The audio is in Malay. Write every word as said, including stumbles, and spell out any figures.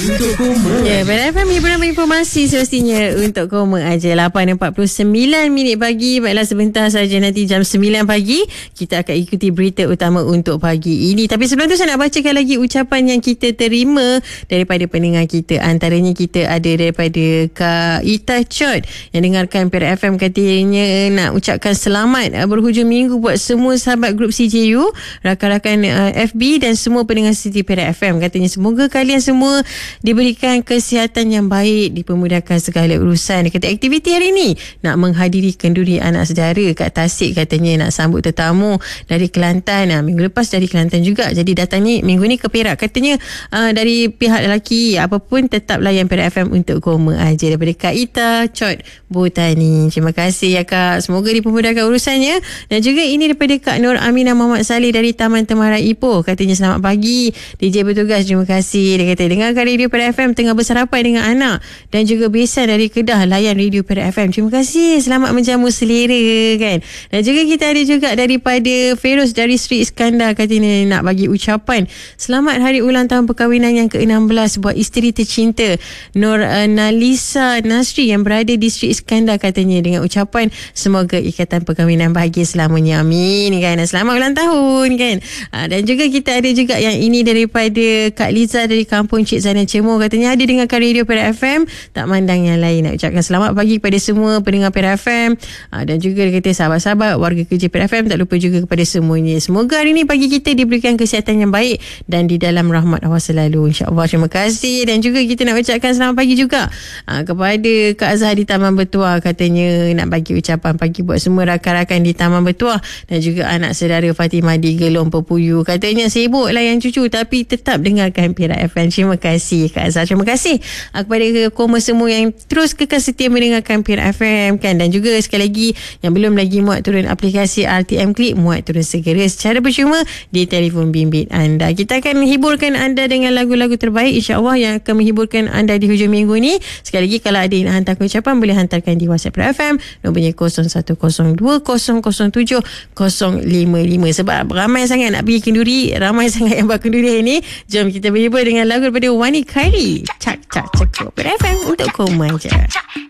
Untuk koma. Ya, P R F M hiburan berinformasi semestinya untuk koma aja. lapan empat puluh sembilan minit pagi. Baiklah, sebentar saja nanti jam sembilan pagi kita akan ikuti berita utama untuk pagi ini. Tapi sebelum tu saya nak bacakan lagi ucapan yang kita terima daripada pendengar kita. Antaranya kita ada daripada Kak Ita Chot yang dengarkan P R F M, katanya nak ucapkan selamat berhujung minggu buat semua sahabat grup C J U, rakan-rakan uh, F B dan semua pendengar Siti P R F M. Katanya semoga kalian semua diberikan kesihatan yang baik, dipermudahkan segala urusan. Dia kata aktiviti hari ni nak menghadiri kenduri anak saudara kat Tasik, katanya nak sambut tetamu dari Kelantan. Nah, minggu lepas dari Kelantan juga, jadi datang ni minggu ni ke Perak. Katanya uh, dari pihak lelaki apapun tetap layan P R F M untuk koma aja. Daripada Kak Ita Chot Botani. Terima kasih ya Kak, semoga dipermudahkan urusannya. Dan juga ini daripada Kak Nur Aminah Muhammad Saleh dari Taman Temarai Ipoh. Katanya selamat pagi D J bertugas, terima kasih. Dia kata dengarkan radio P R F M tengah bersarapan dengan anak dan juga besan dari Kedah, layan radio P R F M. Terima kasih, selamat menjamu selera kan. Dan juga kita ada juga daripada Feroz dari Sri Iskandar, katanya nak bagi ucapan selamat hari ulang tahun perkahwinan yang ke enam belas buat isteri tercinta Nur uh, Nalisa Nasri yang berada di Sri Iskandar, katanya dengan ucapan semoga ikatan perkahwinan bahagia selamanya, amin kan. Dan selamat ulang tahun kan. Uh, dan juga kita ada juga yang ini daripada Kak Liza dari Kampung Cik Zainal Cemur, katanya ada dengarkan radio P R F M tak mandang yang lain. Nak ucapkan selamat pagi kepada semua pendengar P R F M, aa, dan juga dia kata sahabat-sahabat warga kerja P R F M, tak lupa juga kepada semuanya. Semoga hari ini pagi kita diberikan kesihatan yang baik dan di dalam rahmat Allah selalu, insya-Allah. Terima kasih. Dan juga kita nak ucapkan selamat pagi juga aa, kepada Kak Azhar di Taman Bertuah, katanya nak bagi ucapan pagi buat semua rakan-rakan di Taman Bertuah dan juga anak saudara Fatimah di Gelong Pepuyu. Katanya sibuk layan cucu tapi tetap dengarkan P R F M. Terima kasih Kak Azhar. Terima kasih kepada koma semua yang terus kekal setia mendengarkan P R F M kan. Dan juga sekali lagi yang belum lagi muat turun aplikasi R T M Click, muat turun segera secara percuma di telefon bimbit anda. Kita akan hiburkan anda dengan lagu-lagu terbaik insya-Allah yang akan menghiburkan anda di hujung minggu ni. Sekali lagi kalau ada yang nak hantar ucapan boleh hantarkan di WhatsApp P R F M nombornya kosong satu kosong dua kosong kosong tujuh kosong lima lima. Sebab ramai sangat nak pergi kenduri, ramai sangat yang buat kenduri hari ni. Jom kita berhibur dengan lagu daripada Wani Khairi, Cak Cak Cak P R F M untuk koma je.